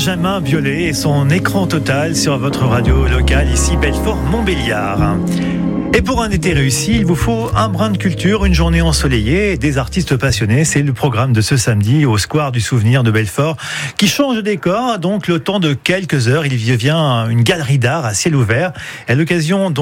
Benjamin Biolay et son écran total sur votre radio locale, ici Belfort-Montbéliard. Et pour un été réussi, il vous faut un brin de culture, une journée ensoleillée et des artistes passionnés. C'est le programme de ce samedi au Square du Souvenir de Belfort qui change de décor. Donc, le temps de quelques heures, il devient une galerie d'art à ciel ouvert. À l'occasion